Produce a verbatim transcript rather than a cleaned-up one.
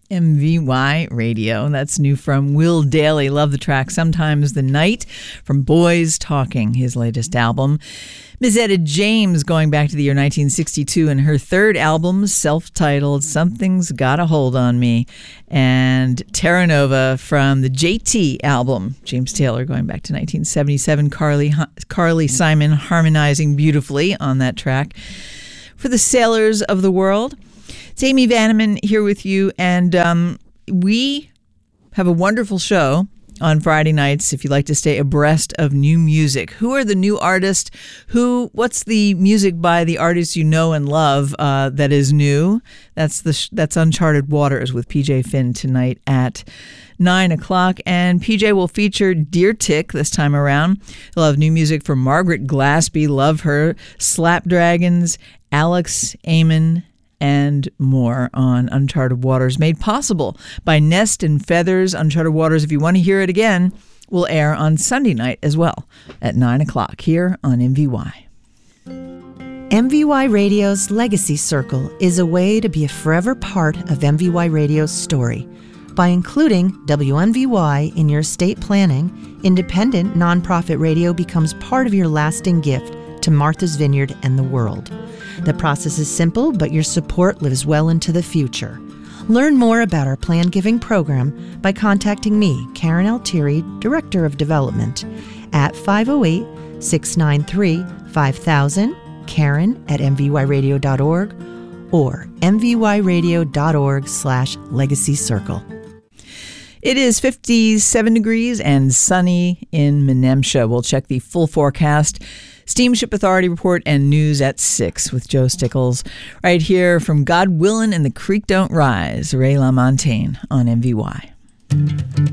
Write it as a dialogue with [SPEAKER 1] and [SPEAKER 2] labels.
[SPEAKER 1] M V Y Radio. That's new from Will Daly. Love the track Sometimes the Night from Boys Talking, his latest album. Miss Etta James, going back to the year nineteen sixty-two, and her third album, self-titled Something's Got a Hold on Me. And Terra Nova from the J T album. James Taylor going back to nineteen seventy-seven. Carly, Carly Simon harmonizing beautifully on that track. For the Sailors of the World, it's Amy Vanneman here with you, and um, we have a wonderful show on Friday nights if you'd like to stay abreast of new music. Who are the new artists? Who? What's the music by the artists you know and love uh, that is new? That's the sh- that's Uncharted Waters with P J Finn tonight at nine o'clock. And P J will feature Deer Tick this time around. He'll have new music from Margaret Glaspie, love her, Slapdragons, Alex Amon, and more on Uncharted Waters, made possible by Nest and Feathers. Uncharted Waters, if you want to hear it again, will air on Sunday night as well at nine o'clock here on M V Y.
[SPEAKER 2] M V Y Radio's Legacy Circle is a way to be a forever part of M V Y Radio's story. By including W M V Y in your estate planning, independent nonprofit radio becomes part of your lasting gift to Martha's Vineyard and the world. The process is simple, but your support lives well into the future. Learn more about our Plan Giving program by contacting me, Karen Altieri, Director of Development, at five oh eight, six nine three, five thousand, Karen at m v y radio dot org, or m v y radio dot org slash legacy circle.
[SPEAKER 1] It is fifty-seven degrees and sunny in Menemsha. We'll check the full forecast, Steamship Authority report, and news at six with Joe Stickles. Right here from God Willin' and the Creek Don't Rise, Ray LaMontagne on M V Y.